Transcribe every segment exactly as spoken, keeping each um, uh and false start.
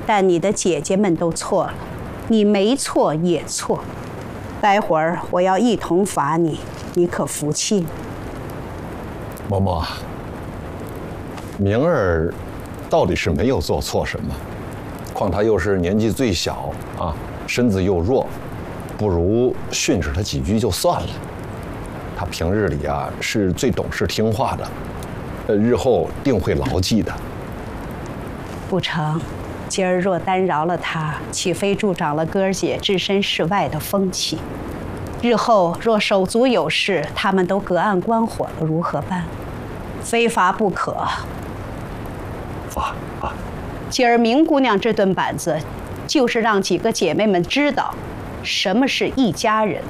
但你的姐姐们都错了，你没错也错。待会儿我要一同罚你，你可服气？ 嬷嬷，明儿到底是没有做错什么，况他又是年纪最小啊，身子又弱，不如训斥他几句就算了。他平日里啊是最懂事听话的，呃，日后定会牢记的。 不成，今儿若单饶了他，岂非助长了哥儿姐置身事外的风气？日后若手足有事，他们都隔岸观火了，如何办？非罚不可。 罚罚！ 今儿明姑娘这顿板子，就是让几个姐妹们知道，什么是一家人。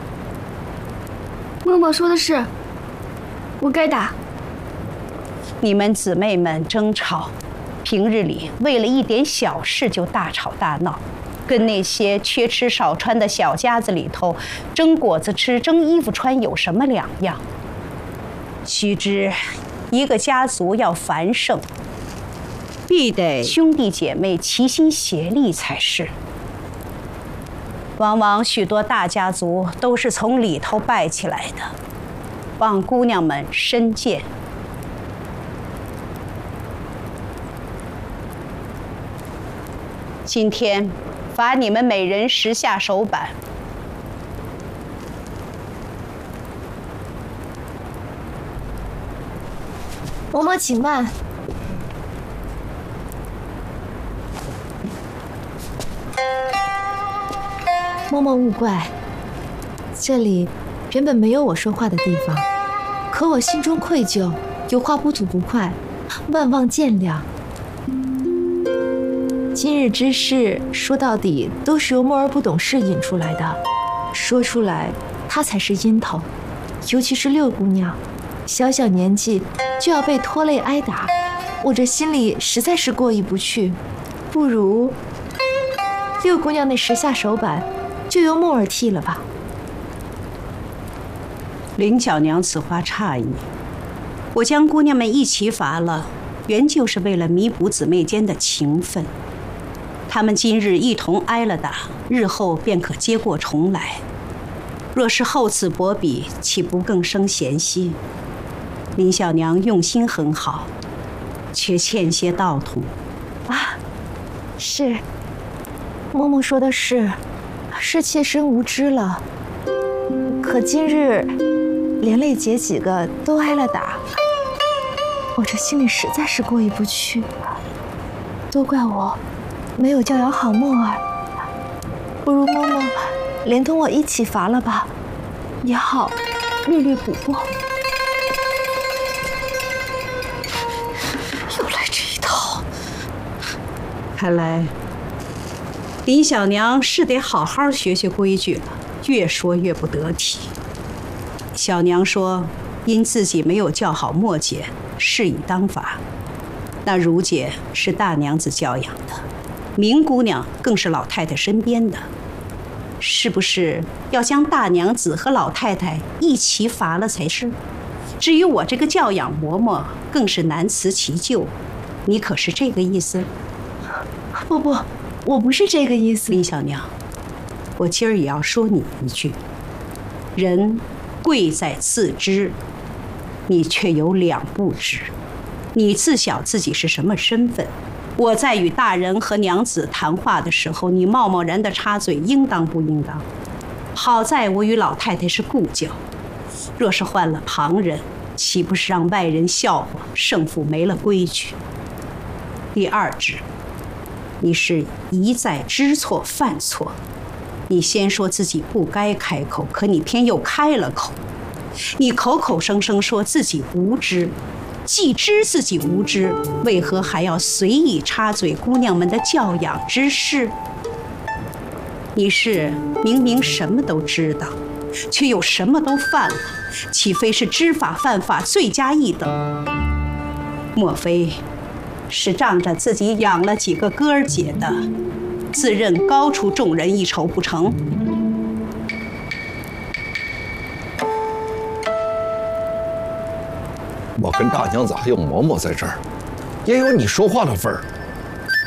嬷嬷说的是，我该打。 你们姊妹们争吵，平日里为了一点小事就大吵大闹，跟那些缺吃少穿的小家子里头争果子吃、争衣服穿有什么两样？须知，一个家族要繁盛，必得兄弟姐妹齐心协力才是。往往许多大家族都是从里头败起来的，望姑娘们深见。今天罚你们每人十下手板。 嬷嬷请慢。嬷嬷勿怪，这里原本没有我说话的地方，可我心中愧疚，有话不吐不快，万望见谅。今日之事说到底都是由默儿不懂事引出来的，说出来她才是因头，尤其是六姑娘，小小年纪就要被拖累挨打，我这心里实在是过意不去。不如六姑娘那十下手板就由默儿替了吧。 林小娘此话差矣，我将姑娘们一起罚了，原就是为了弥补姊妹间的情分。她们今日一同挨了打，日后便可接过重来。若是厚此薄彼，岂不更生嫌隙？林小娘用心很好，却欠些道统。 啊，是，嬷嬷说的是，是妾身无知了。可今日连累姐几个都挨了打，我这心里实在是过意不去。都怪我没有教养好默儿，不如嬷嬷连同我一起罚了吧，也好略略补过。 又来这一套，看来林小娘是得好好学学规矩了，越说越不得体。小娘说，因自己没有教好默姐，是以当罚。那如姐是大娘子教养的，明姑娘更是老太太身边的，是不是要将大娘子和老太太一起罚了才是？至于我这个教养嬷嬷，更是难辞其咎。你可是这个意思？ 不不，我不是这个意思。 林小娘，我今儿也要说你一句，人贵在自知，你却有两不知。你自晓自己是什么身份，我在与大人和娘子谈话的时候，你贸贸然的插嘴，应当不应当？好在我与老太太是故交，若是换了旁人，岂不是让外人笑话，胜负没了规矩？第二旨，你是一再知错犯错，你先说自己不该开口，可你偏又开了口，你口口声声说自己无知。既知自己无知，为何还要随意插嘴姑娘们的教养之事？你是明明什么都知道，却又什么都犯了，岂非是知法犯法，罪加一等？莫非是仗着自己养了几个哥儿姐的，自认高出众人一筹不成？ 我跟大娘子还有嬷嬷在这儿，也有你说话的份儿。